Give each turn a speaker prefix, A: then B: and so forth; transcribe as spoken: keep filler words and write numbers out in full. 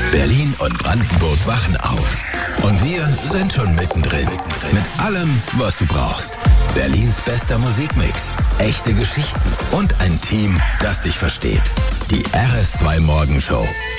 A: Berlin und Brandenburg wachen auf. Und wir sind schon mittendrin. Mit allem, was du brauchst. Berlins bester Musikmix, echte Geschichten und ein Team, das dich versteht. Die R S zwei Morgenshow.